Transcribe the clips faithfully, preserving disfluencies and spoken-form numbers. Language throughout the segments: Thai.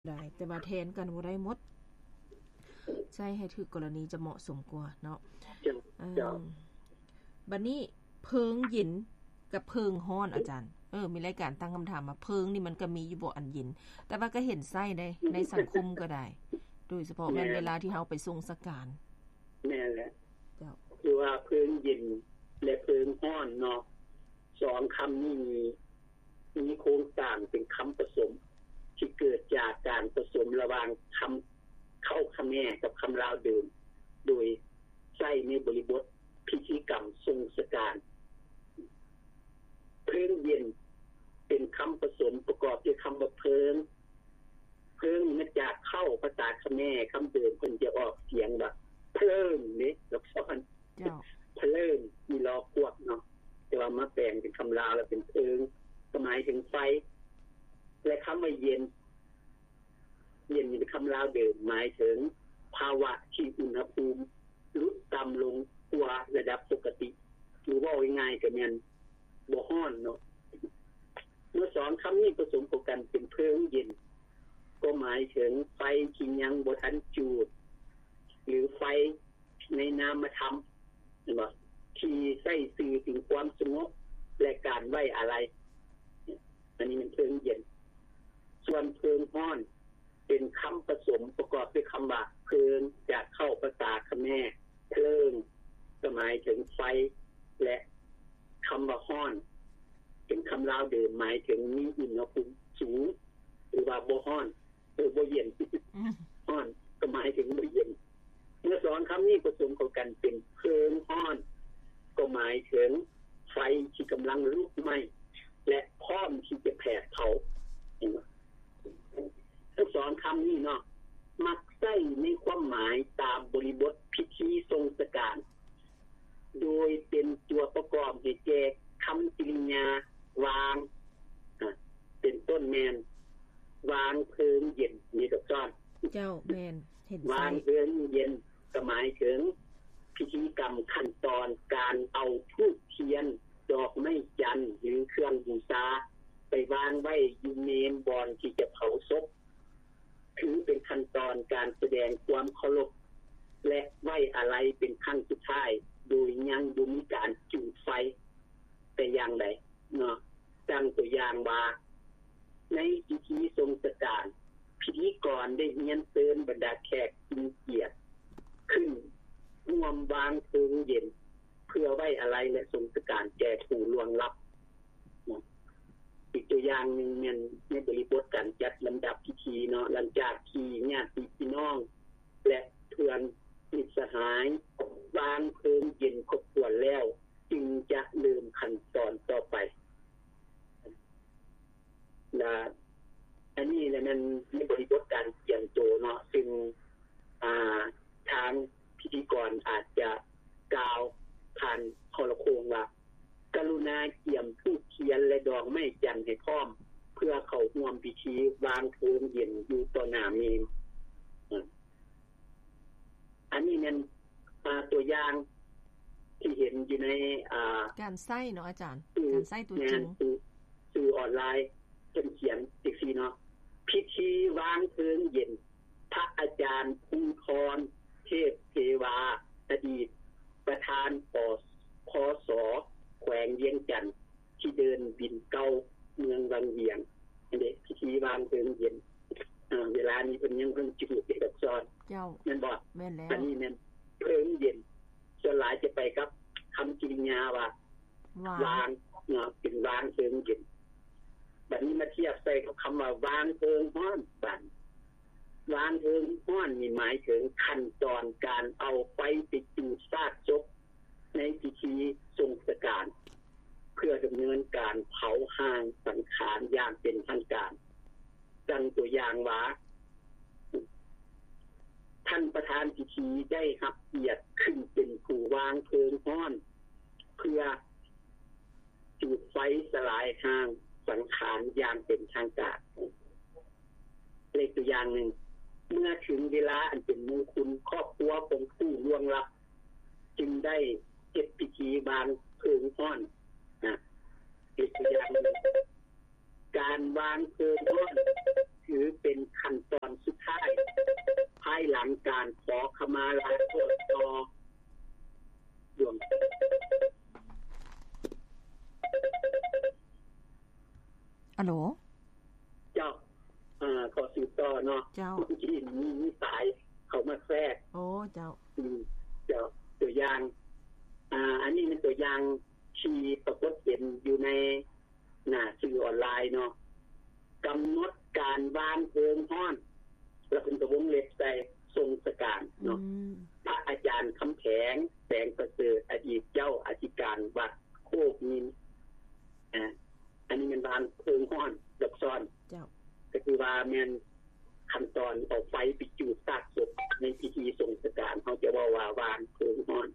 ได้แต่ว่าแทนกันบ่ได้หมดใช้ให้ถูกกรณีจะเหมาะสมกว่าเนาะเออบัดนี้เพิงเย็นกับเพิงร้อนอาจารย์เออมีรายการตั้งคำถามมาเพิงนี่มันก็มีอยู่บ่อันเย็นแต่ว่าก็เห็นไส้ได้ในสังคมก็ได้โดยเฉพาะแม่นเวลาที่เฮาไปทรงสการแม่นแหละเจ้าคือว่าเพิงเย็นและเพิงร้อนเนาะสองคำนี้มีมีโครงสร้างเป็นคำผสมที่เกิดจากการผสมระหว่างคำเข้าคำแม่กับคำลาวเดิมโดยใช้ในบริบทพิธีกรรมทรงสการเพิงเย็นเป็นคำผสมประกอบด้วยคำว่าเพิงเพิงมาจากเข้าภาษาคำแม่คำเดิมเพิ่นจะออกเสียงว่าเพิงนี่ลักษณะเจ้าเพิงมีรอพวกเนาะแต่ว่ามาแปลงเป็นคำลาวแล้วเป็นเพิงหมายถึงไฟและคำว่าเย็นเย็นเป็นคำลาวเดิมหมายถึงภาวะที่อุณหภูมิลดต่ำลงกว่าระดับปกติหรือว่าง่ายๆก็แม่นบ่ร้อนเนาะเมื่อสองคำนี้ผสมกันเป็นเพิงเย็นก็หมายถึงไฟที่ยังบ่ทันจูดหรือไฟในนามธรรมเห็นบ่ที่ใช้สื่อถึงความสงบและการไว้อะไรอันนี้มันเพิงเย็นส่วนเพิงร้อนเป็นคำผสมประกอบด้วยคำว่าเพิงจากเข้าภาษาคำแม่เพลิงหมายถึงไฟและคำว่าร้อนเป็นคำลาวเดิมหมายถึงมีอุณหภูมิสูงหรือว่าบ่ร้อนหรือบ่เย็นร้อนก็หมายถึงบ่เย็นเมื่อสองคำนี้ผสมเข้ากันเป็นเพิงร้อนก็หมายถึงไฟที่กำลังลุกไหม้และพร้อมที่จะแผดเผาทั้งสองคำนี้เนาะมักใช้ในความหมายตามบริบทพิธีทรงสการโดยเป็นตัวประกอบให้แก่คำกริยาวางเป็นต้นแมนวางเพิงเย็นนี่ดอกจ้อนเจ้าแมนเห็นวางเพิงเย็นก็หมายถึงพิธีกรรมขั้นตอนการเอาธูปเทียนดอกไม้จันทร์หรือเครื่องบูชาไปวางไว้อยู่เมนบอนที่จะเผาศพถือเป็นขั้นตอนการแสดงความเคารพและไว้อะไรเป็นครั้งสุดท้ายโดยยังบ่มีการจุดไฟแต่อย่างใดเนาะดังตัวอย่างว่าในพิธีทรงสการพิธีกรได้เรียนเชิญบรรดาแขกกินเกียรติขึ้นร่วมวางเพลิงเย็นเพื่อไว้อะไรและทรงสการแก่ผู้ล่วงลับอีกตัวอย่างนึงเนี่ยในบริบทการจัดลำดับพิธีเนาะหลังจากที่ญาติพี่น้องและเพื่อนมิตรสหายวางเพลิงเย็นครบถ้วนแล้วจึงจะเริ่มขั้นตอนต่อไปนะอันนี้แหละมันในบริบทการเตรียมตัวเนาะซึ่งอ่าทางพิธีกรอาจจะกล่าวผ่านโทรโข่งว่ากรุณาเกี่ยมธูปเทียนและดอกไม้จันทร์ให้พร้อมเพื่อเข้าร่วมพิธีวางเพลิงเย็นอยู่ต่อหน้าเมนอันนี้นั่นตัวอย่างที่เห็นอยู่ในอ่าการใช้เนาะอาจารย์การใช้ตัวจริงสื่อออนไลน์เขียนเขียนจังซี่เนาะพิธีวางเพลิงเย็นพระอาจารย์ภูธรเทพเทวาอดีตประธานปพสแขวงเวียงจันทน์ที่เดินบินเก่าเมืองวังเวียงอันนี้พิธีวางเพลิงเย็นอ่าเวลานี้เพิ่นยังเพิ่นจุดเอกสารเจ้าแม่นบ่แม่นแล้วอันนี้แม่นเพลิงเย็นส่วนหลายจะไปกับคำกริยาว่าวางเนาะเป็นวางเพลิงเย็นบัดนี้มาเทียบใส่กับคำว่าวางเพลิงร้อนบัดวางเพลิงร้อนนี่หมายถึงขั้นตอนการเอาไฟไปจุดซากศพในพิธีทรงสการเพื่อดำเนินการเผาห่างสังขารอย่างเป็นทางการดังตัวอย่างว่าท่านประธานพิธีได้รับเกียรติขึ้นเป็นผู้วางเพลิงร้อนเพื่อจุดไฟสลายห่างสังขารอย่างเป็นทางการเลขตัวอย่างหนึ่งเมื่อถึงเวลาอันเป็นมงคลครอบครัวของผู้ล่วงลับจึงได้เฮ็ดพิธีวางเพลิงร้อนนะเลขตัวอย่างการวางเพลิงร้อนถืถือเป็นขั้นตอนสุดท้ายภายหลังการขอขมาลาโทษต่อดวงอะโหลเจ้าอ่าขอสืบต่อเนาะเจ้าที่มีสายเข้ามาแทรกโอ้เจ้าอืมเจ้าตัวอย่างอ่าอันนี้เป็นตัวอย่างที่ปรากฏเห็นอยู่ในหน้าสื่อออนไลน์เนาะกำหนดการวางเพลิงฮ้อนแล้วเป็นตัววงเล็บใส่ทรงสการเนาะพระอาจารย์คำแผงแสงประเสริฐอดีตเจ้าอธิการวัดโคกนินอ่าอันนี้มันวางเพลิงฮ้อนดอกซ้อนเจ้าก็คือว่าแม่นขั้นตอนเอาไฟไปจุดซากศพในพิธีทรงสการเขาจะว่าว่าวางเพลิงฮ้อน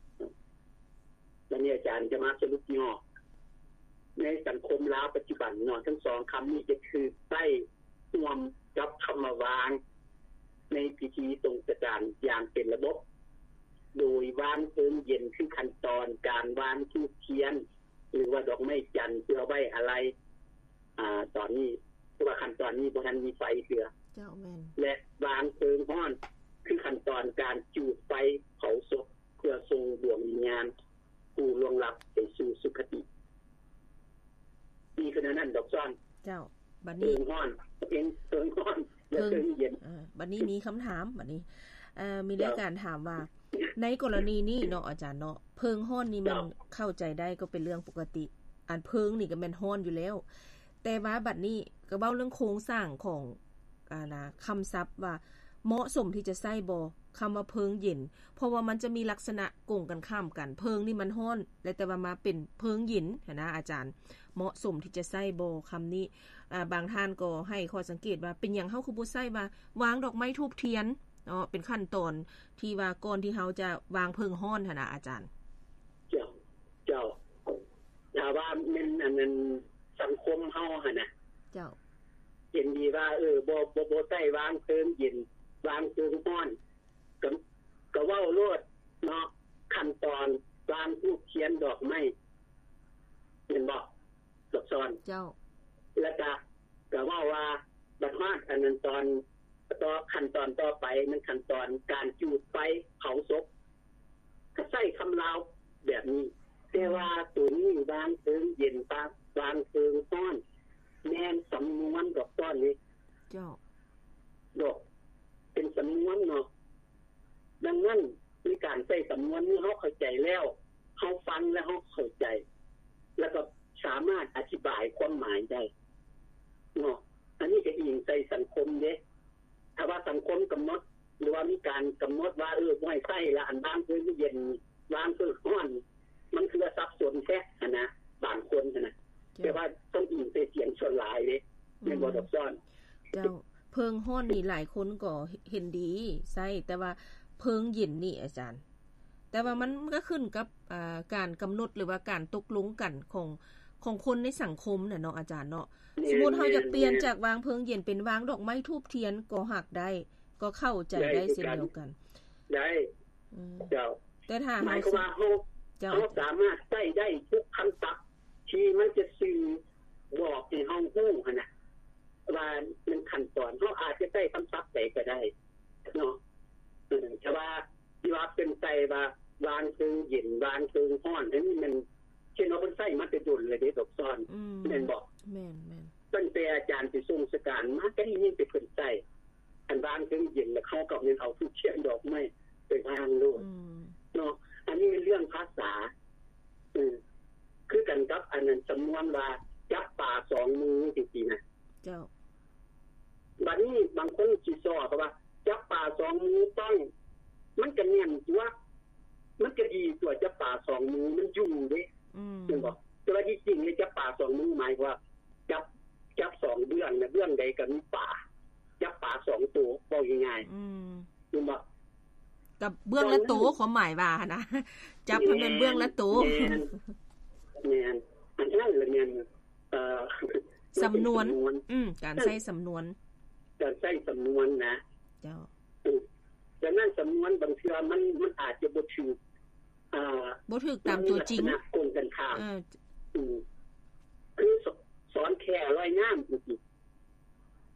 แล้วนี่อาจารย์จะมาสรุปย่อในสังคมลาวปัจจุบันเนาะทั้งสองคำนี้จะคือใต้รวมกับคำว่าวางในพิธีทรงสการอย่างเป็นระบบโดยวางเพลิงเย็นคือขั้นตอนการวางธูปเทียนหรือว่าดอกไม้จันทร์เพื่อไว้อะไรอ่าตอนนี้เพราะว่าขั้นตอนนี้บ่ทันมีไฟเถือเจ้าแม่นและวางเพลิงฮ้อนคือขั้นตอนการจุดไฟเผาศพเพื่อส่งดวงวิญญาณผู้ล่วงลับไปสู่สุคตินี่คือนั้นดอกซ้อนเจ้าบัดนี้เพลิงฮ้อนเป็นเพลิงฮ้อนแล้วเพลิงเย็นอ่าบัดนี้มีคำถามบัดนี้เอ่อมีรายการถามว่าในกรณีนี้เนาะอาจารย์เนาะเพลิงฮ้อนนี่มันเข้าใจได้ก็เป็นเรื่องปกติอันเพลิงนี่ก็แม่นฮ้อนอยู่แล้วแต่ว่าบัดนี้ก็เว้าเรื่องโครงสร้างของอ่านะคำศัพท์ว่าเหมาะสมที่จะใช้บ่คำว่าเพลิงเย็นเพราะว่ามันจะมีลักษณะโกงกันข้ามกันเพลิงนี่มันร้อนและแต่ว่ามาเป็นเพลิงเย็นนะอาจารย์เหมาะสมที่จะใช้บ่คำนี้อ่าบางท่านก็ให้ข้อสังเกตว่าเป็นหยังเฮาคือบ่ใช้ว่าวางดอกไม้ธูปเทียนเนาะเป็นขั้นตอนที่ว่าก่อนที่เฮาจะวางเพลิงร้อนหั่นน่ะอาจารย์เจ้าเจ้าถ้าว่ามันอันนั้นสังคมเฮาหั่นน่ะเจ้าเห็นดีว่าเออบ่บ่บ่ใช้วางเพลิงเย็นวางเพลิงร้อนก็ก็เว้าโลดเนาะขั้นตอนวางธูปเทียนดอกไม้เห็นบ่ดอกซ้อนเจ้าแล้วก็ก็เว้าว่าบัดฮอดอันนั้นตอนต่อขั้นตอนต่อไปมันขั้นตอนการจุดไฟเผาศพก็ใช้คำลาวแบบนี้แต่ว่าตัวนี้วางเพลิงเย็นปาวางเพลิงร้อนแม่นสำนวนดอกซ้อนนี้เจ้าดอกเป็นสำนวนเนาะดังนั้นมีการใช้สำนวนนี้เฮาเข้าใจแล้วเฮาฟังแล้วเฮาเข้าใจแล้วก็สามารถอธิบายความหมายได้เนาะอันนี้ก็อิงใส่สังคมเด้ถ้าว่าสังคมกำหนดหรือว่ามีการกำหนดว่าเออบ่ให้ใช้ละอันบางคือเย็นวางคือร้อนมันคือสับสนแท้นะบางคนนะแต่ว่าต้องอิงใส่เสียงส่วนหลายเด้แม่นบ่ดอกซ้อนเจ้าเพิงฮ้อนนี่หลายคนก็เห็นดีใช่แต่ว่าเพิงเย็นนี่อาจารย์แต่ว่ามันก็ขึ้นกับอ่าการกำหนดหรือว่าการตกลงกันของของคนในสังคมน่ะเนาะอาจารย์เนาะสมมุติเฮาอยากเปลี่ยนจากวางเพิงเย็นเป็นวางดอกไม้ธูปเทียนก็หักได้ก็เข้าใจได้เช่นเดียวกันได้เจ้าแต่ถ้าหมายความว่าเฮาเฮาสามารถใช้ได้ทุกคำศัพท์ที่มันจะสื่อบอกให้เฮารู้หั่นน่ะว่ามันขั้นตอนเฮาอาจจะใช้คำศัพท์ใดก็ได้เนาะเออแต่ว่าที่ว่าเป็นใจว่าวางเพลิงเย็นวางเพลิงร้อนอันนี้มันเช่นว่าเพิ่นใช้มาแต่ดุลเลยเด้ดอกซ้อนแม่นบ่แม่นๆตั้งแต่อาจารย์สิทรงสการมาก็ได้ยินแต่เพิ่นใช้อันวางเพลิงเย็นแล้วเขาก็เงินเอาทุกเทียนดอกไม้ไปวางโลดเนาะอันนี้เป็นเรื่องภาษาเออคือกันกับอันนั้นจำนวนว่าจับปลาสองมือจริงๆนะเจ้าบัดนี้บางคนสิซ้อก็ว่าจับปลาสองมือต้องมันก็แน่นตัวมันก็ดีตัวจับปลาสองมือมันอยู่เด้อืมเห็นบ่แต่ว่าที่จริงเนี่ยจับปลาสองมือหมายว่าจับจับสองเบื้องนะเบื้องใดก็มีปลาจับปลาสองตัวบ่ง่ายๆอืมเห็นบ่กับเบื้องละตัวความหมายว่านะจับให้มันเบื้องละตัวแม่นอันนั้นเลยแม่นเอ่อสำนวนอืมการใช้สำนวนการใช้สำนวนนะเจ้าดังนั้นสำนวนบางเทื่อมันมันอาจจะบ่ถูกอ่าบ่ถูกตามตัวจริงโกงกันข้ามเออคือสอนแค่ร้อยน้ำจริง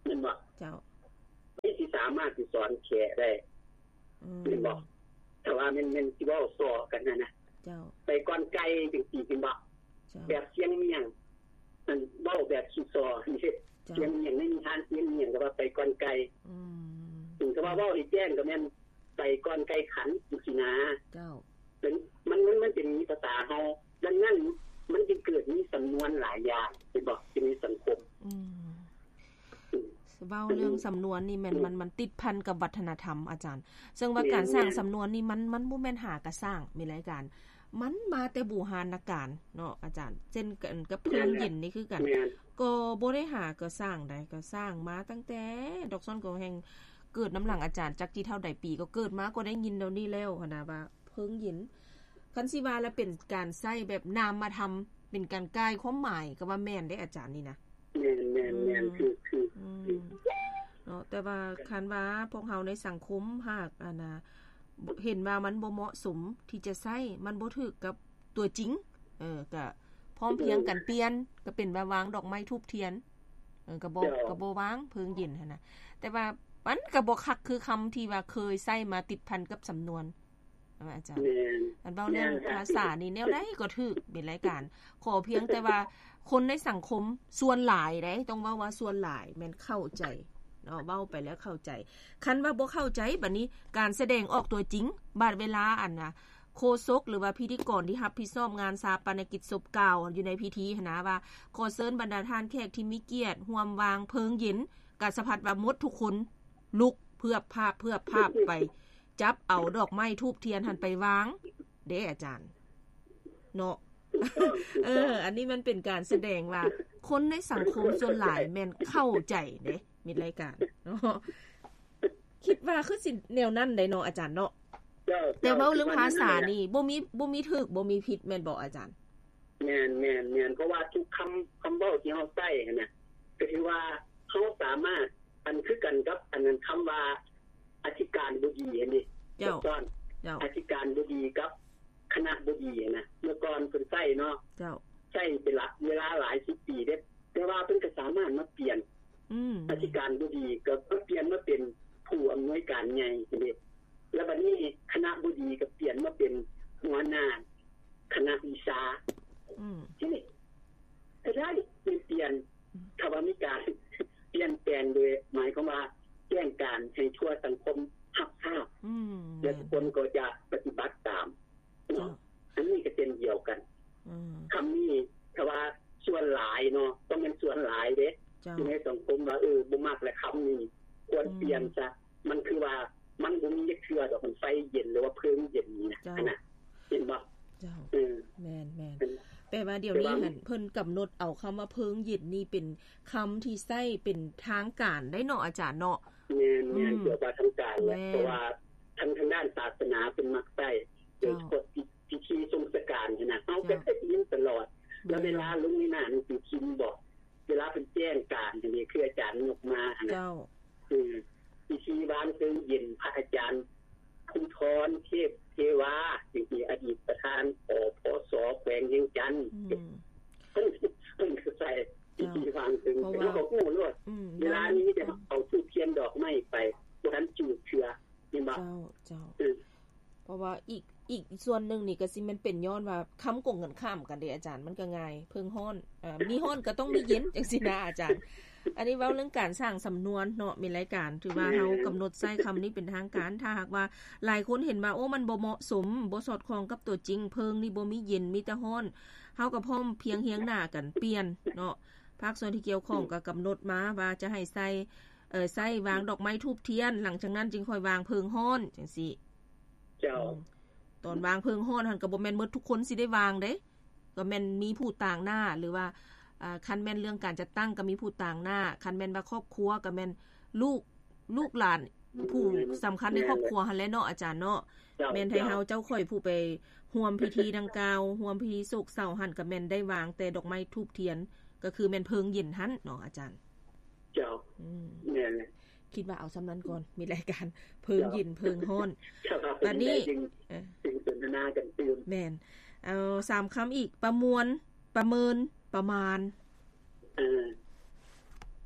นั่นบ่เจ้าไม่สิสามารถสิสอนแขได้อืมนั่นบ่ถ้าว่ามันมันสิเว้าซ้อกันน่ะนะเจ้าไปก่อนไกลจังซี่จังบ่แบบเสียงเมียงมันเว้าแบบสิซ้อนี่เสียงเมียงในนิทานเสียงเมียงก็ว่าไปก่อนไกลอืมถึงก็ว่าเว้าให้แจ้งก็แม่นไปก่อนไกลขันจังซี่นะเจ้าเป็นมันมันมันเป็นภาษาเฮาดังนั้นมันจึงเกิดมีสำนวนหลายอย่างสิบอกที่ในสังคมอืมเว้าเรื่องสำนวนนี่มันมันมันติดพันกับวัฒนธรรมอาจารย์ซึ่งว่าการสร้างสำนวนนี่มันมันบ่แม่นหากะสร้างมีรายการมันมาแต่บูหานการเนาะอาจารย์เช่นกันกับเพิ่นยินนี่คือกันก็บ่ได้หาก็สร้างได้ก็สร้างมาตั้งแต่ดอกซ่อนก็แห่งเกิดน้ำหลังอาจารย์จักกี่เท่าใดปีก็เกิดมาก็ได้ยินแล้วนี่แล้วหั่นน่ะว่าเพิ่งยินคันสิว่าแล้วเป็นการใช้แบบนามมาทำเป็นการกายความหมายก็ว่าแม่นได้อาจารย์นี่นะแม่นๆๆคือคือเนาะแต่ว่าคันว่าพวกเฮาในสังคมหากอันน่ะเห็นว่ามันบ่เหมาะสมที่จะใช้มันบ่ถูกกับตัวจริงเออก็พร้อมเพียงกันเปลี่ยนก็เป็นว่าวางดอกไม้ธูปเทียนเออก็บ่ก็บ่วางเพิ่งยินหั่นน่ะแต่ว่ามันก็บ่คักคือคำที่ว่าเคยใช้มาติดพันกับสำนวนอาจารย์อันเว้าเรื่องภาษานี่แนวใดก็ถูกเป็นรายการขอเพียงแต่ว่าคนในสังคมส่วนหลายได้ต้องเว้าว่าส่วนหลายแม่นเข้าใจเนาะเว้าไปแล้วเข้าใจคันว่าบ่เข้าใจบัดนี้การแสดงออกตัวจริงบาดเวลาอันน่ะโฆษกหรือว่าพิธีกรที่รับผิดชอบงานชาปนกิจศพกล่าวอยู่ในพิธีหั่นนะว่าขอเชิญบรรดาท่านแขกที่มีเกียรติร่วมวางเพลิงหยินกะสะพัดว่าหมดทุกคนลุกเพื่อภาพเพื่อภาพไปจับเอาดอกไม้ธูปเทียนหันไปวางเด้อาจารย์เนาะเอออันนี้มันเป็นการแสดงว่าคนในสังคมส่วนหลายแม่นเข้าใจเด้มีรายการเนาะคิดว่าคือสิแนวนั้นได้เนาะอาจารย์เนาะแต่เว้าเรื่องภาษานี่บ่มีบ่มีถูกบ่มีผิดแม่นบ่อาจารย์แม่นๆๆเพราะว่าทุกคำคำเว้าที่เฮาใช้น่ะก็คือว่าเฮาสามารถอันคือกันกับอันนั้นคำว่าอธิการบดีอันนี้เจ้าก่อนเจ้าอธิการบดีกับคณะบดีนะเมื่อก่อนเพิ่นใช้เนาะเจ้าใช้เป็นละเวลาหลายสิบปีเด้แต่ว่าเพิ่นก็สามารถมาเปลี่ยนอืมอธิการบดีก็เปลี่ยนมาเป็นผู้อำนวยการใหญ่เด้แล้วบัดนี้คณะบดีก็เปลี่ยนมาเป็นหัวหน้าคณะวิชาอืมที่นี่ก็ได้เปลี่ยนถ้าว่ามีการเปลี่ยนแปลงโดยหมายความว่าแจ้งการให้ทั่วสังคมรับทราบอืมและทุกคนก็จะปฏิบัติตามเนาะอันนี้ก็เป็นเดียวกันอืมคำนี้ถ้าว่าส่วนหลายเนาะต้องเป็นส่วนหลายเด้ที่ในสังคมว่าเออบ่มักและคำนี้ควรเปลี่ยนซะมันคือว่ามันบ่มีเชื่อดอกมันไฟเย็นหรือว่าเพลิงเย็นนี่นะอันน่ะเห็นบ่เจ้าเออแม่นๆแต่ว่าเดี๋ยวนี้หั่นเพิ่นกำหนดเอาคำว่าเพลิงเย็นนี่เป็นคำที่ใช้เป็นทางการได้เนาะอาจารย์เนาะแม่นๆเกี่ยวกับทางการเพราะว่าทางทางด้านศาสนาเป็นมักใช้โดยเฉพาะพิธีทรงสการนี่นะเฮาก็ได้ยินตลอดแล้วเวลาลุงนี่น่ะนี่สิคิดบอกเวลาเป็นแจ้งการนี่คืออาจารย์ยกมาหั่นน่ะเจ้าคือพิธีวางเพลิงเย็นพระอาจารย์คุณธรเทพเทวาที่อดีตประธานอพสแขวงเวียงจันทน์เพิ่นเพิ่นคือใส่พิธีวางเพลิงแล้วก็ฮู้รอดเวลานี้จะเอาธูปเทียนดอกไม้ไปบ่ทันจุดเชื้อนี่บ่เจ้าเจ้าเพราะว่าอีกอีกส่วนนึงนี่ก็สิมันเป็นย้อนว่าคำกงกันข้ามกันเด้อาจารย์มันก็ง่ายเพิ่งฮ้อนเอ่อมีฮ้อนก็ต้องมีเย็นจังซี่นะอาจารย์อันนี้เว้าเรื่องการสร้างสำนวนเนาะมีรายการถือว่าเฮากำหนดใช้คำนี้เป็นทางการถ้าหากว่าหลายคนเห็นว่าโอ้มันบ่เหมาะสมบ่สอดคล้องกับตัวจริงเพิ่งนี่บ่มีเย็นมีแต่ฮ้อนเฮาก็พร้อมเพียงเฮียงหน้ากันเปลี่ยนเนาะภาคส่วนที่เกี่ยวข้องก็กำหนดมาว่าจะให้ใส่เอ่อใส่วางดอกไม้ธูปเทียนหลังจากนั้นจึงค่อยวางเพลิงฮ้อนจังซี่เจ้าตอนวางเพลิงฮ้อนหั่นก็บ่แม่นหมดทุกคนสิได้วางเด้ก็แม่นมีผู้ต่างหน้าหรือว่าอ่าคันแม่นเรื่องการจัดตั้งก็มีผู้ต่างหน้าคันแม่นว่าครอบครัวก็แม่นลูกลูกหลานผู้สำคัญในครอบครัวหั่นแหละเนาะอาจารย์เนาะแม่นให้เฮาเจ้าค่อยผู้ไปร่วมพิธีดังกล่าวร่วมพิธีโศกเศร้าหั่นก็แม่นได้วางแต่ดอกไม้ธูปเทียนก็คือแม่นเพลิงเย็นหั่นเนาะอาจารย์เจ้าอืมแม่นคิดว่าเอาซำนั้นก่อนมีรายการเพลิงเย็นเพลิงฮ้อนบัดนี้เออสิ่งสนทนากันตื่นแม่นเอาสามคำอีกประมวลประเมินประมาณเออป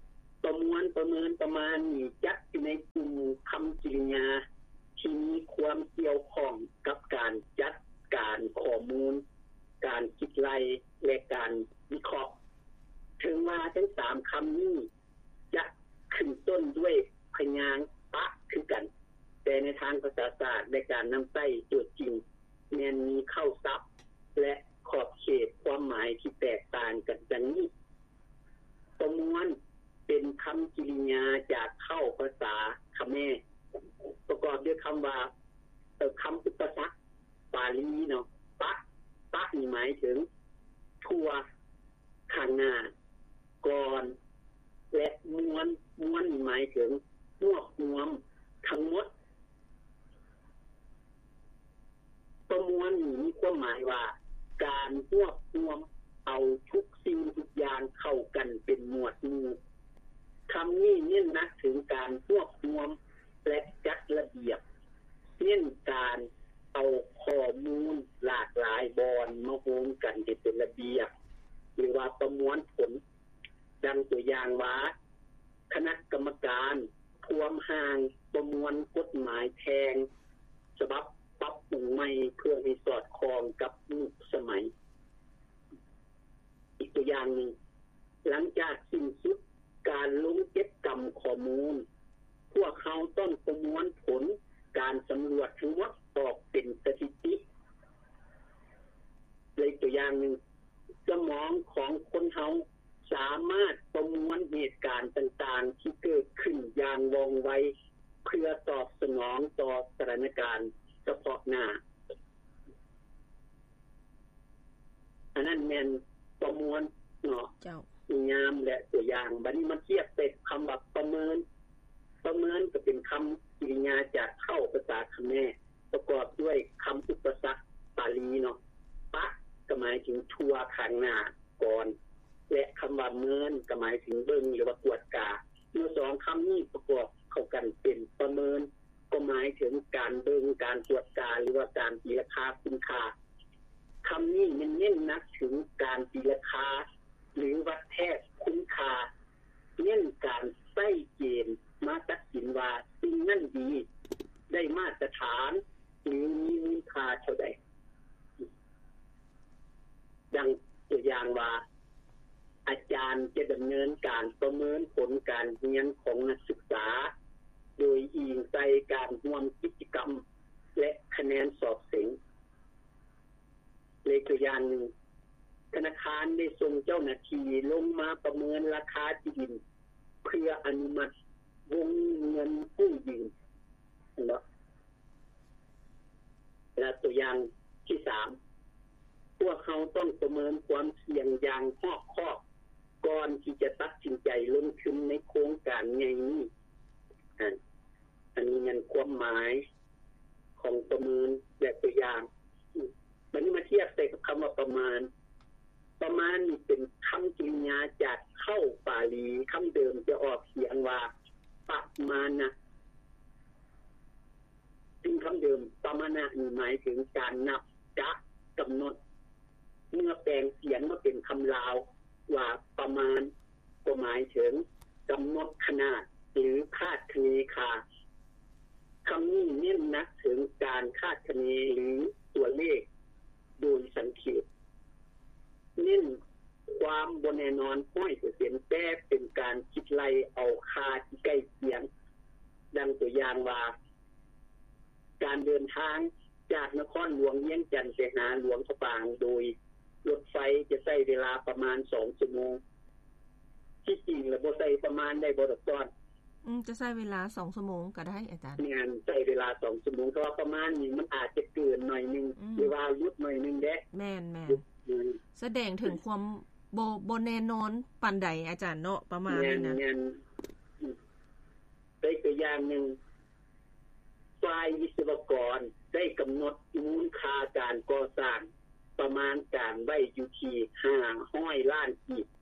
ประมวลประเมินประมาณนี้จัดอยู่ในกลุ่มคำกริยาที่มีความเกี่ยวข้องกับการจัดการข้อมูลการคิดไล่และการวิเคราะห์ถึงว่าทั้งสามคำนี้จะขึ้นต้นด้วยพยางค์ปะคือกันแต่ในทางภาษาศาสตร์ในการนำใช้ตัวจริงแม้นมีเข้าศัพท์และขอบเขตความหมายที่แตกต่างกันดังนี้ประมวลเป็นคำกริยาจากเข้าภาษาเขมรประกอบด้วยคำว่าเอ่อคำอุปสรรคปาลีเนาะปะปะนี่หมายถึงทั่วข้างหน้าก่อนและม้วนม้วนนี่หมายถึงรวบรวมทั้งหมดประมวลนี่มีความหมายว่าการรวบรวมเอาทุกสิ่งทุกอย่างเข้ากันเป็นหมวดหมู่คำนี้เน้นหนักถึงการรวบรวมและจัดระเบียบเน้นการเอาข้อมูลหลากหลายบอนมาโฮมกันให้เป็นระเบียบหรือว่าประมวลผลดังตัวอย่างว่าคณะกรรมการพวมห่างประมวลกฎหมายแทงฉบับปรับปรุงใหม่เพื่อให้สอดคล้องกับยุคสมัยอีกตัวอย่างหนึ่งหลังจากสิ้นสุดการลงเก็บกรรมข้อมูลพวกเขาต้องประมวลผลการสำรวจทั้งหมดออกเป็นสถิติเลยตัวอย่างหนึ่งสมองของคนเขาสามารถประมวลเหตุการณ์ต่างๆที่เกิดขึ้นอย่างว่องไวเพื่อตอบสนองต่อสถานการณ์เฉพาะหน้าอันนั้นแม่นประมวลเนาะเจ้างามและตัวอย่างบัดนี้มาเทียบเป็นคำว่าประเมินประเมินก็เป็นคำกริยาจากเข้าภาษาเขมรประกอบด้วยคำอุปสรรคปาลีเนาะปะก็หมายถึงทั่วข้างหน้าก่อนและคำว่าเมินก็หมายถึงเบิ่งหรือว่าตรวจกาเมื่อสองคำนี้ประกอบเข้ากันเป็นประเมินก็หมายถึงการเบิ่งการตรวจกาหรือว่าการตีราคาคุณค่าคำนี้มันเน้นหนักถึงการตีราคาหรือวัดแทกคุณค่าเน้นการใส่เกณฑ์มาตัดสินว่าสิ่งนั้นดีได้มาตรฐานหรือมีมูลค่าเท่าใดดังตัวอย่างว่าอาจารย์จะดำเนินการประเมินผลการเรียนของนักศึกษาโดยอิงใส่การร่วมกิจกรรมและคะแนนสอบเสียงเลขตัวอย่างหนึ่งธนาคารได้ส่งเจ้าหน้าที่ลงมาประเมินราคาที่ดินเพื่ออนุมัติวงเงินกู้ยืมเนาะและตัวอย่างที่สามพวกเขาต้องประเมินความเสี่ยงอย่างรอบคอบก่อนที่จะตัดสินใจลงทุนในโครงการใหญ่นี้อันนี้มันความหมายของประเมินและตัวอย่างมันนี้มาเทียบใส่กับคำว่าประมาณประมาณนี่เป็นคำกริยาจากเข้าปาลีคำเดิมจะออกเสียงว่าประมาณนะซึ่งคำเดิมประมาณนะนี่หมายถึงการนับจะกำหนดเมื่อแปลงเสียงมาเป็นคำลาวว่าประมาณก็หมายถึงกำหนดขนาดหรือคาดคะเนค่าคำนี้เน้นหนักถึงการคาดคะเนหรือตัวเลขโดยสังเกตเน้นความบ่แน่นอนห้อยเปอร์เซ็นต์แต่เป็นการคิดไล่เอาค่าที่ใกล้เคียงดังตัวอย่างว่าการเดินทางจากนครหลวงเวียงจันทร์ไปหาหลวงพระบางโดยรถไฟจะใช้เวลาประมาณสองชั่วโมงที่จริงแล้วบ่ใช้ประมาณได้บ่ดอกตอนอืมจะใช้เวลาสองชั่วโมงก็ได้อาจารย์งานใช้เวลาสองชั่วโมงเพราะว่าประมาณนี้มันอาจจะเกินหน่อยนึงหรือว่าหยุดหน่อยนึงเด้แม่นๆแสดงถึงความบ่บ่แน่นอนปานใดอาจารย์เนาะประมาณนี้นะงานได้ตัวอย่างนึงฝ่ายวิศวกรได้กำหนดมูลค่าการก่อสร้างประมาณการไว้อยู่ที่ห้าร้อยล้านกีบ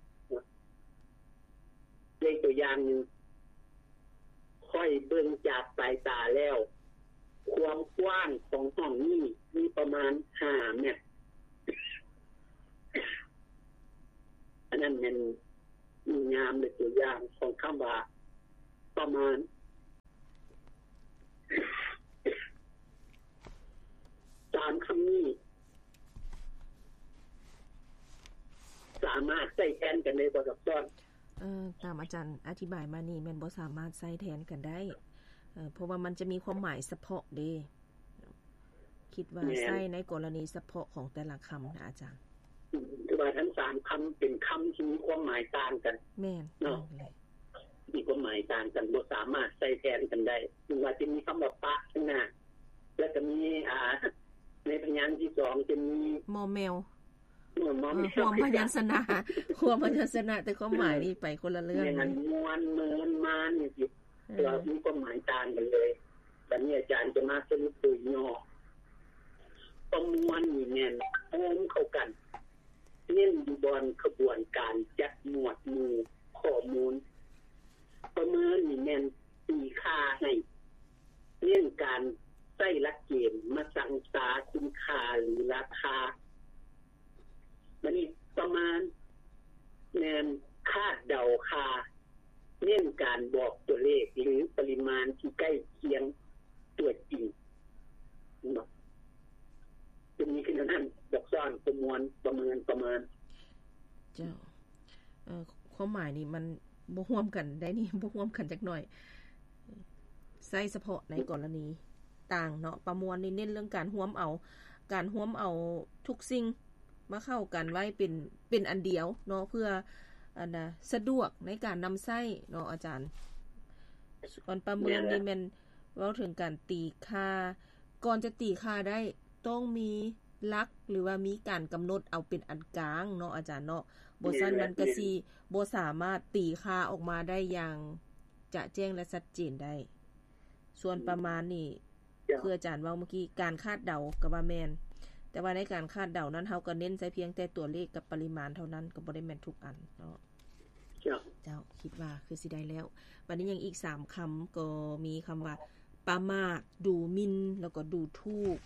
ได้ตัวอย่างนึงค่อยเบิ่งจากสายตาแล้วความกว้างของห้องนี้มีประมาณห้าเมตรอันนั้นมันมีงามในตัวอย่างของคำว่าประมาณสามคำนี้สามารถใช้แทนกันได้บ่ครับซ้อนเอ่อตามอาจารย์อธิบายมานี่แม่นบ่สามารถใช้แทนกันได้เอ่อเพราะว่ามันจะมีความหมายเฉพาะเด้คิดว่าใช้ในกรณีเฉพาะของแต่ละคำนะอาจารย์คือว่าทั้งสามคำเป็นคำที่มีความหมายต่างกันแม่นเนาะมีความหมายต่างกันบ่สามารถใช้แทนกันได้คือว่าจะมีคำว่าปะข้างหน้าแล้วก็มีอ่าในพยางค์ที่สองจะมีมอแมวมอแมวความพยัญชนะความพยัญชนะแต่ความหมายนี่ไปคนละเรื่องอย่างนั้นมวนเมินมานนี่สิเรามีความหมายต่างกันเลยแต่นี่อาจารย์จะมาสรุปโดยย่อประมวลนี่แม่นโฮมเข้ากันเน้นอยู่บนขบวนการจัดหมวดหมู่ข้อมูลประเมินนี่แม่นตีค่าให้เน้นการใช้หลักเกณฑ์มาสั่งสาคุณค่าหรือราคามันนี่ประมาณแม่นคาดเดาค่าเน้นการบอกตัวเลขหรือปริมาณที่ใกล้เคียงตัวจริงเนาะจะมีขึ้นนั้นบอกซ่อนประมวลประเมินประเมินเจ้าเอ่อความหมายนี่มันบ่ร่วมกันได้นี่บ่ร่วมกันจักหน่อยใช้เฉพาะในกรณีต่างเนาะประมวลนี่เน้นเรื่องการร่วมเอาการร่วมเอาทุกสิ่งมาเข้ากันไว้เป็นเป็นอันเดียวเนาะเพื่ออันน่ะสะดวกในการนำใช้เนาะอาจารย์ส่วนประเมินนี่แม่นเว้าถึงการตีค่าก่อนจะตีค่าได้ต้องมีหลักหรือว่ามีการกำหนดเอาเป็นอันกลางเนาะอาจารย์เนาะบ่ซั่นมันก็สิบ่สามารถตีค่าออกมาได้อย่างจะแจ้งและชัดเจนได้ส่วนประมาณนี่คืออาจารย์เว้าเมื่อกี้การคาดเดาก็ว่าแม่นแต่ว่าในการคาดเดานั้นเฮาก็เน้นใช้เพียงแต่ตัวเลขกับปริมาณเท่านั้นก็บ่ได้แม่นทุกอันเนาะเจ้าคิดว่าคือสิได้แล้วบัดนี้ยังอีกสามคำก็มีคำว่าประมาทดูหมิ่นแล้วก็ดูถูก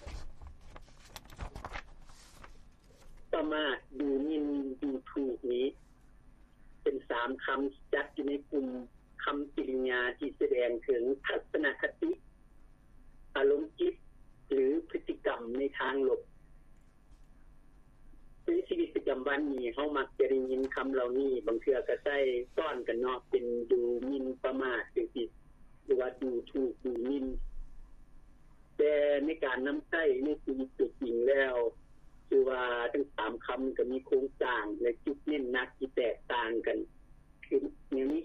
ประมาทดูหมิ่นดูถูกนี้เป็นสามคำจัดอยู่ในกลุ่มคำกริยาที่แสดงถึงทัศนคติอารมณ์จิตหรือพฤติกรรมในทางลบในชีวิตประจำวันนี้เฮามักจะได้ยินคำเหล่านี้บางเทื่อก็ใช้ซ้อนกันเนาะเป็นดูหมิ่นประมาทจังซี่หรือว่าดูถูกดูหมิ่นแต่ในการนำใช้ในชีวิตจริงแล้วคือว่าทั้งสามคำก็มีโครงสร้างและจุดเน้นหนักที่แตกต่างกันคืออย่างนี้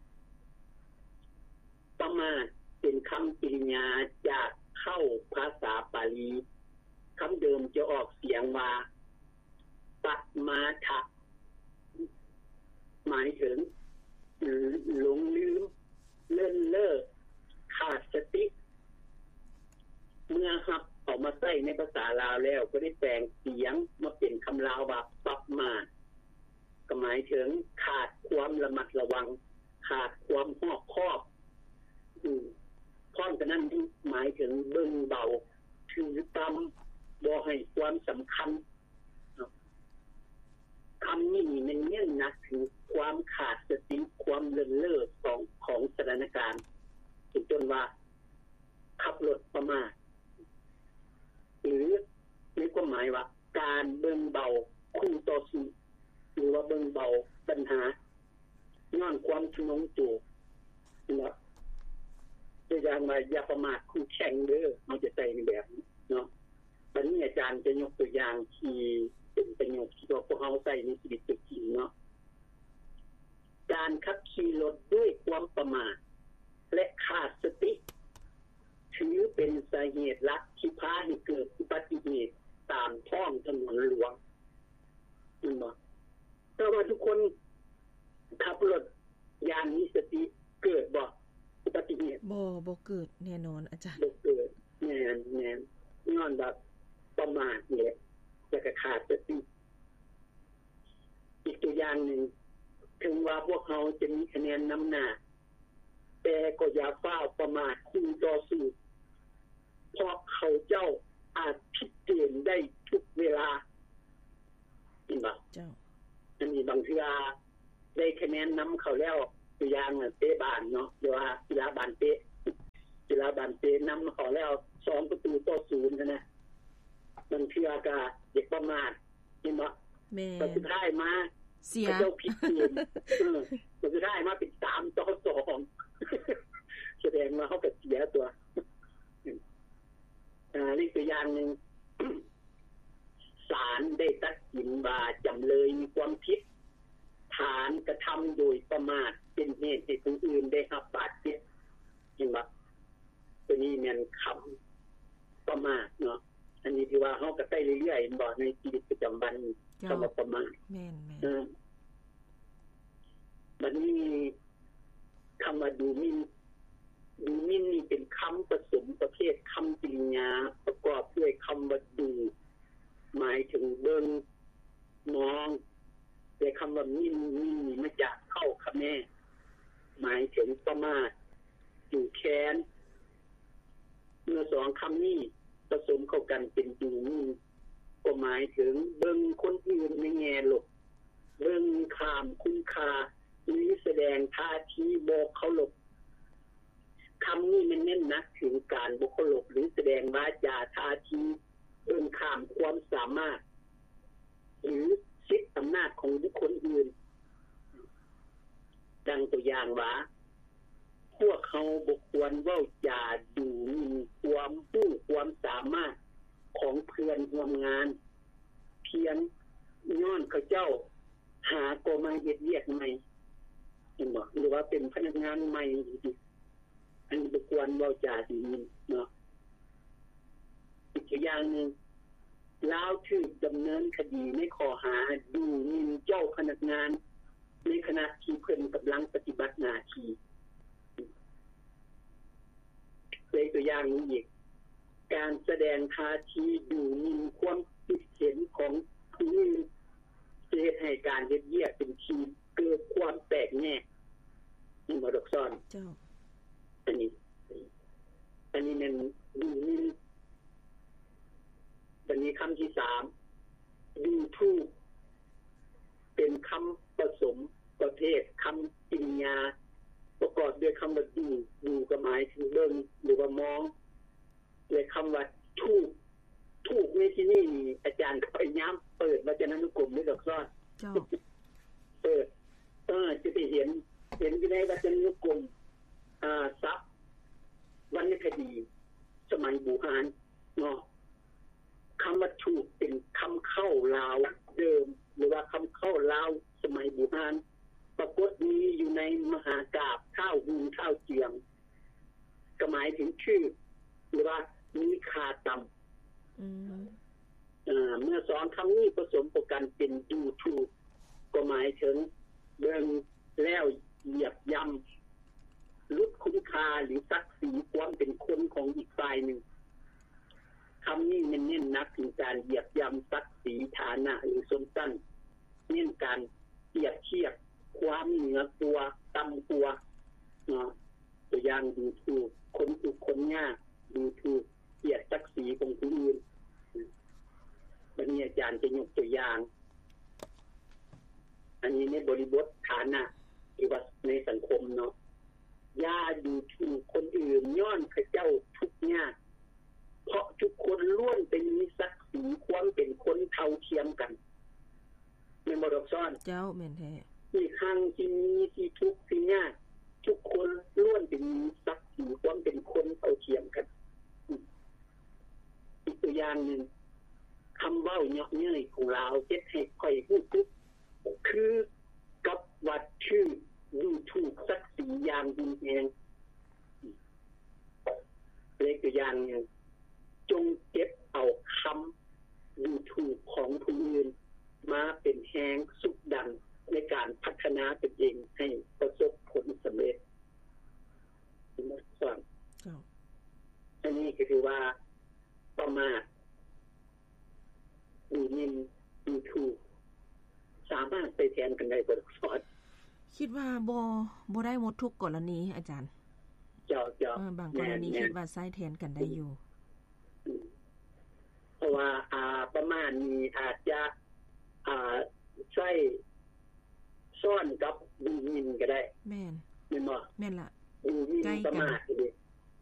ประมาทเป็นคำกริยาจากเข้าภาษาบาลีคำเดิมจะออกเสียงว่าปัตมาทะหมายถึงหลงลืมเลิ่นเล่อขาดสติเมื่อครับออกมาใช้ในภาษาลาวแล้วก็ได้แปลงเสียงมาเป็นคำลาวว่าปัปมาก็หมายถึงขาดความระมัดระวังขาดความรอบคอบอืมพร้อมกันนั้นหมายถึงเบิ่งเบาถือตามบ่ให้ความสำคัญคำนี้มันเน้นหนักถึงความขาดสติความเลินเล่อของของสถานการณ์จนว่าขับรถประมาทหรือในความหมายว่าการเบิ่งเบาคู่ต่อสู้หรือว่าเบิ่งเบาปัญหาย้อนความชุนงตัวนะตัวอย่างว่าอย่าประมาทคู่แข่งเด้อเอาจะใส่ในแบบเนาะวันนี้อาจารย์จะยกตัวอย่างที่เป็นประโยชน์ที่พวกเราใช้ในชีวิตจริงเนาะการขับขี่รถด้วยความประมาทและขาดสติถือเป็นสาเหตุหลักที่พาให้เกิดอุบัติเหตุตามท้องถนนหลวงจริงบ่แต่ว่าทุกคนขับรถอย่างมีสติเกิดบ่อุบัติเหตุบ่บ่เกิดแน่นอนอาจารย์บ่เกิดแน่นแน่นย้อนแบบประมาทนี่แหละแล้วก็ขาดสติอีกตัวอย่างหนึ่งถึงว่าพวกเขาจะมีคะแนนนำหน้าแต่ก็อย่าเฝ้าประมาทคู่ต่อสู้เพราะเขาเจ้าอาจผิดเกณฑ์ได้ทุกเวลาจริงป่ะเจ้าอันนี้บางทีได้คะแนนนบานเตนำเขาแล้วสองประตูต่อศูนย์นะบางเทื่อก็เด็กประมาทเห็นบ่แม่สุดท้ายมาเสียเจ้าผิดเกมเออสุดท้ายมาเป็นสามต่อสองแสดงว่าเฮาก็เสียตัวอ่านี่ตัวอย่างนึงศาลได้ตัดสินว่าจำเลยมีความผิดฐานกระทำโดยประมาทเป็นเหตุให้ผู้อื่นได้รับบาดเจ็บเห็นบ่ตัวนี้แม่นคำประมาทเนาะอันนี้ที่ว่าเฮาก็ได้เรื่อยๆบ่ในชีวิตประจำวันคำว่าประมาทแม่นๆเออบัดนี้คำว่าดูหมิ่นดูหมิ่นนี่เป็นคำผสมประเภทคำกริยาประกอบด้วยคำว่าดูหมายถึงเบิ่งมองแต่คำว่าหมิ่นนี่มาจากเข้าคำแม่หมายถึงประมาทอยู่แค้นเมื่อสองคำนี้ผสมเข้ากันเป็นดูหมิ่นก็หมายถึงเบิ่งคนอื่นในแง่ลบเบิ่งข้ามคุณค่าหรือแสดงท่าทีบ่เคารพคำนี้มันเน้นนะถึงการบ่เคารพหรือแสดงวาจาท่าทีเบิ่งข้ามความสามารถหรือสิทธิอำนาจของบุคคลอื่นดังตัวอย่างว่าพวกเขาบ่ควรเว้าจาดูหมิ่นความรู้ความสามารถของเพื่อนร่วมงานเพียงย้อนเขาเจ้าหาก็มาเฮ็ดเวียกใหม่เห็นบ่หรือว่าเป็นพนักงานใหม่อันนี้บ่ควรเว้าจาดูหมิ่นเนาะอีกอย่างนึงลาวถูกดำเนินคดีในข้อหาดูหมิ่นเจ้าพนักงานในขณะที่เพิ่นกำลังปฏิบัติหน้าที่เลยตัวอย่างนี้อีกการแสดงท่าทีดูหมิ่นความคิดเห็นของผู้อื่นเฮ็ดให้การเฮ็ดเวียกเป็นทีมเกิดความแตกแยกนี่บ่ดอกซ้อนเจ้าอันนี้อันนี้มันดูหมิ่นอันนี้คำที่สามดูถูกเป็นคำผสมประเภทคำกริยาประกอบด้วยคำว่าดูดูก็หมายถึงเบิ่งหรือว่ามองและคำว่าถูกถูกในที่นี้อาจารย์ก็พยายามเปิดวจนานุกรมนี่ดอกซ้อนจ้าเปิดเออจะไปเห็นเห็นอยู่ในวจนานุกรมอ่าทรัพย์วรรณคดีสมัยโบราณเนาะคำว่าถูกเป็นคำเข้าลาวเดิมหรือว่าคำเข้าลาวสมัยโบราณปรากฏมีอยู่ในมหากาพย์ข้าวหุงข้าวเจียงก็หมายถึงชื่อหรือว่ามีค่าต่ำอืมเอ่อเมื่อสองคำนี้ผสมกันเป็นดูถูกก็หมายถึงเบิ่งแล้วเหยียบย่ำลดคุณค่าหรือศักดิ์ศรีความเป็นคนของอีกฝ่ายหนึ่งคำนี้เน้นหนักถึงการเหยียบย่ำศักดิ์ศรีฐานะหรือสมตั้นเน้นการเปรียบเทียบความเหนือตัวต่ำตัวเนาะตัวอย่างดูถูกคนถูกคนยากดูถูกเกียรติศักดิ์ศรีของผู้อื่นบัดนี้อาจารย์จะยกตัวอย่างอันนี้ในบริบทฐานะหรือว่าในสังคมเนาะอย่าดูถูกคนอื่นย้อนเขาเจ้าทุกข์ยากเพราะทุกคนล้วนเป็นมีศักดิ์ศรีความเป็นคนเท่าเทียมกันแม่นบ่ดอกซ้อนเจ้าแม่นแท้ที่ข้างที่มีที่ทุกข์ที่ยากทุกคนล้วนเป็นมีศักดิ์ศรีความเป็นคนเท่าเทียมกันอีกตัวอย่างนึงคำเว้าเยาะเย้ยของเราเฮ็ดให้ค่อยพูดทุกคือกับวัดชื่อดูถูกศักดิ์ศรีอย่างรุนแรงเลขตัวอย่างนึงจงเก็บเอาคำดูถูกของผู้อื่นมาเป็นแหงสุขดันในการพัฒนาตนเองให้ประสบผลสำเร็จส่วนอันนี้ก็คือว่าประมาทดูหมิ่นดูถูกสามารถไปแทนกันได้บ่ดอกซ้อนคิดว่าบ่บ่ได้หมดทุกกรณีอาจารย์เจ้าๆเออบางกรณีคิดว่าใช้แทนกันได้อยู่เพราะว่าอ่าประมาณนี้อาจจะอ่าใช้ซ่อนกับดูหมิ่นก็ได้แม่นแม่นบ่แม่นล่ะดูหมิ่นประมาทดิอื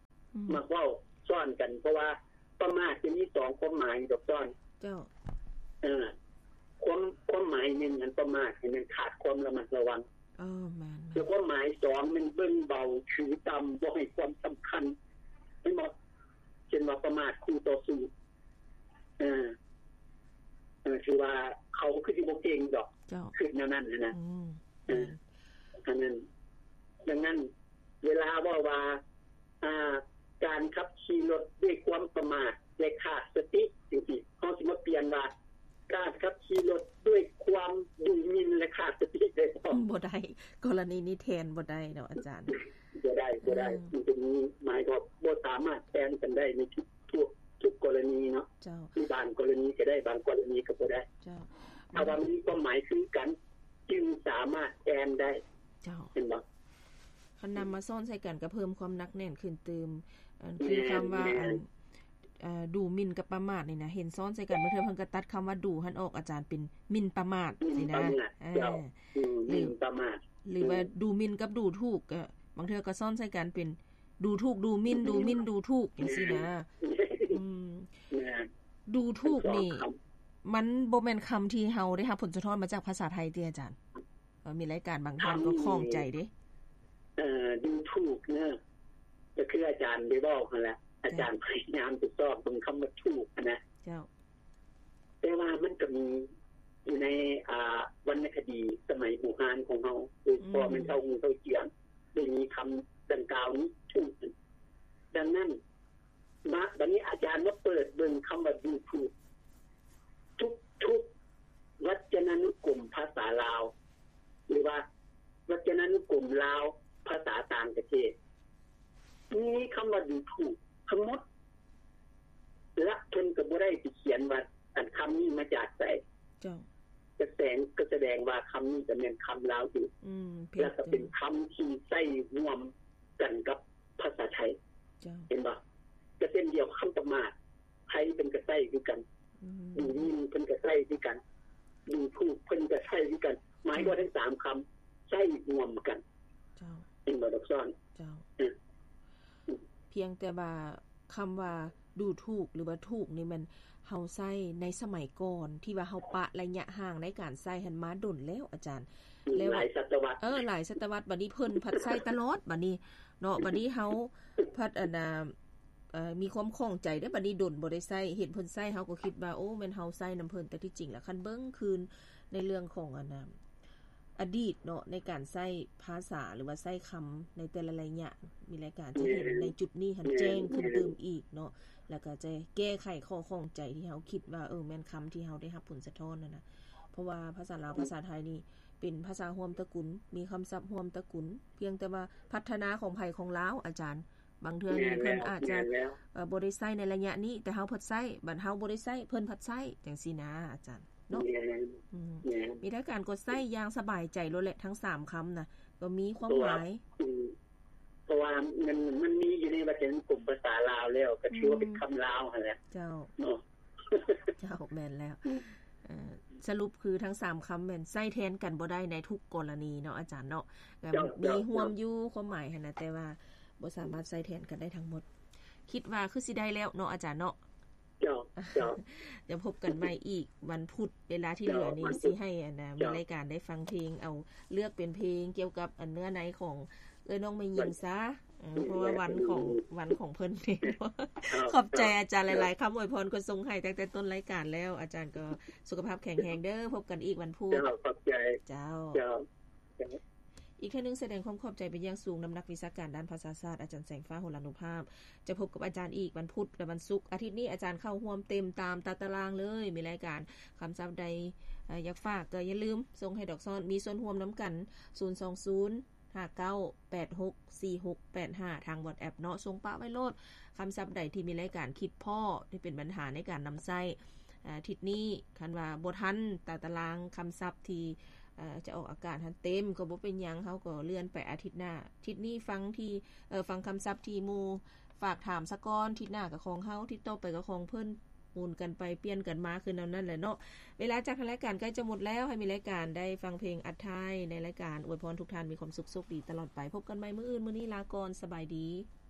มาเว้าซ้อนกันเพราะว่าประมาทจะมีสองความหมายดอกซ้อนเจ้าเออความความหมายนึงมันประมาทให้มันขาดความระมัดระวังเออแม่นแล้วความหมายสองมันเบิ่งเบาถือต่ำบ่ให้ความสำคัญไม่เหมาะเช่นว่าประมาทคู่ต่อสู้เออเออคือว่าเขาคือสิบ่เก่งดอกเจ้าคือแนวนั้นนะอืมเอออันนั้นดังนั้นเวลาว่าว่าอ่าการขับขี่รถด้วยความประมาทและขาดสติจังซี่เฮาสิมาเปลี่ยนว่าการขับขี่รถด้วยความดูหมิ่นและขาดสติได้บ่ได้กรณีนี้แทนบ่ได้เนาะอาจารย์บ่ได้บ่ได้มันเป็นหมายว่าบ่สามารถแทนกันได้ในทุกทุกทุกกรณีเนาะเจ้าคือบางกรณีก็ได้บางกรณีก็บ่ได้เจ้าถ้าว่ามีความหมายคือกันจึงสามารถแทนได้เจ้าเห็นบ่คันนำมาซ่อนใส่กันก็เพิ่มความหนักแน่นขึ้นเติมอันคือคำว่าอันเอ่อดูหมิ่นกับประมาทนี่นะเห็นซ้อนใส่กันเมื่อเทื่อเพิ่นก็ตัดคำว่าดูหั่นออกอาจารย์เป็นหมิ่นประมาทสินะเออหมิ่นประมาทหรือว่าดูหมิ่นกับดูถูกก็บางเทื่อก็ซ้อนใส่กันเป็นดูถูกดูหมิ่นดูหมิ่นดูถูกจังซี่นะอืมดูถูกนี่มันบ่แม่นคำที่เฮาได้รับผลสะท้อนมาจากภาษาไทยติอาจารย์เออมีรายการบางท่านก็คล่องใจเด้เอ่อดูถูกเนาะก็คืออาจารย์ได้บอกนั่นแหละอาจารย์พยายามจะสอบตรงคำว่าถูกนะเจ้าแต่ว่ามันก็มีอยู่ในอ่าวรรณคดีสมัยโบราณของเฮาคือพอมันเท่าเท่าเจียงได้มีคำดังกล่าวนี้ถูกดังนั้นมาบัดนี้อาจารย์มาเปิดเบิ่งคำว่าดูถูกทุกทุกวัจนานุกรมภาษาลาวหรือว่าวัจนานุกรมลาวภาษาต่างประเทศมีคำว่าดูถูกทั้งหมดและเพิ่นก็บ่ได้สิเขียนว่าอันคำนี้มาจากไสเจ้าก็แสดงก็แสดงว่าคำนี้จะเป็นคำลาวอยู่อืมแล้วก็เป็นคำที่ใช้ร่วมกันกับภาษาไทยเจ้าเห็นบ่ก็เช่นเดียวคำประมาทไทยเป็นก็ใช้คือกันดูหมิ่นเพิ่นก็ใช้คือกันดูถูกเพิ่นก็ใช้คือกันหมายว่าทั้งสามคำใช้ร่วมกันเจ้าเห็นบ่ดอกซ้อนเจ้าเพียงแต่ว่าคำว่าดูถูกหรือว่าถูกนี่มันเฮาใช้ในสมัยก่อนที่ว่าเฮาปะระยะห่างในการใช้หันมาดนแล้วอาจารย์แล้วหลายศตวรรษเออหลายศตวรรษบัดนี้เพิ่นพัดใช้ตลอดบัดนี้เนาะบัดนี้เฮาพัดอันน่ะเอ่อมีความคล่องใจได้บัดนี้ดนบ่ได้ใช้เห็นเพิ่นใช้เฮาก็คิดว่าโอ้แม่นเฮาใช้นำเพิ่นแต่ที่จริงแล้วคันเบิ่งคืนในเรื่องของอันน่ะอดีตเนาะในการใช้ภาษาหรือว่าใช้คำในแต่ละระยะมีรายการที่เห็นในจุดนี้หันแจ้งขึ้นเติมอีกเนาะแล้วก็จะแก้ไขข้อข้องใจที่เฮาคิดว่าเออแม่นคำที่เฮาได้รับผลสะท้อนนั่นน่ะเพราะว่าภาษาลาวภาษาไทยนี่เป็นภาษาร่วมตระกูลมีคำศัพท์ร่วมตระกูลเพียงแต่ว่าพัฒนาของไผของลาวอาจารย์บางเทื่อนี่เพิ่นอาจจะเอ่อบ่ได้ใช้ในระยะนี้แต่เฮาเพิ่นใช้บัดเฮาบ่ได้ใช้เพิ่นพัดใช้จังซี่นะอาจารย์เนาะอืมมีทั้งการกดใช้อย่างสบายใจโลดแหละทั้งสามคำน่ะก็มีความหมายเพราะว่ามันมันมีอยู่ในวรรณกลุ่มภาษาลาวแล้วก็ชื่อว่าเป็นคำลาวหั่นแหละเจ้าเนาะเจ้าแม่นแล้วเอ่อสรุปคือทั้งสามคำแม่นใช้แทนกันบ่ได้ในทุกกรณีเนาะอาจารย์เนาะมีร่วมอยู่ความหมายหั่นน่ะแต่ว่าบ่สามารถใช้แทนกันได้ทั้งหมดคิดว่าคือสิได้แล้วเนาะอาจารย์เนาะเจ้าเจ้าเดี๋ยวพบกันใหม่อีกวันพุธเวลาที่เหลือนี้สิให้อันน่ะมีรายการได้ฟังเพลงเอาเลือกเป็นเพลงเกี่ยวกับอันเนื้อในของเอ้ยน้องไม่ยิงซะเพราะว่าวันของวันของเพิ่นนี่ขอบใจอาจารย์หลายๆคำอวยพรก็ส่งให้ตั้งแต่ต้นรายการแล้วอาจารย์ก็สุขภาพแข็งแรงเด้อพบกันอีกวันพุธเจ้าขอบใจเจ้าเจ้าอีกแค่นึงแสดงความขอบใจไปยังสูงน้ำนักวิชาการด้านภาษาศาสตร์อาจารย์แสงฟ้าโหรานุภาพจะพบกับอาจารย์อีกวันพุธและวันศุกร์อาทิตย์นี้อาจารย์เข้าร่วมเต็มตามตารางเลยมีรายการคำศัพท์ใดอยากฝากก็อย่าลืมส่งให้ดอกซ้อนมีส่วนร่วมน้ำกันศูนย์ สอง ศูนย์ ห้า เก้า แปด หก สี่ หก แปด ห้าทาง WhatsApp เนาะส่งปะไว้โลดคำศัพท์ใดที่มีรายการคิดพ่อที่เป็นปัญหาในการนำใช้อาทิตย์นี้คันว่าบ่ทันตาตารางคำศัพท์ที่เอ่อจะออกอากาศทันเต็มก็บ่เป็นหยังเฮาก็เลื่อนไปอาทิตย์หน้าอาทิตย์นี้ฟังที่เอ่อฟังคำศัพท์ที่หมู่ฝากถามซะก่อนอาทิตย์หน้าก็ของเฮาอาทิตย์ต่อไปก็ของเพิ่นหมุนกันไปเปลี่ยนกันมาคือแนวนั้นแหละเนาะเวลาจากทางรายการใกล้จะหมดแล้วให้มีรายการได้ฟังเพลงอัดท้ายในรายการอวยพรทุกท่านมีความสุขสุขดีตลอดไปพบกันใหม่มื้ออื่นมื้อนี้ลาก่อนสบายดี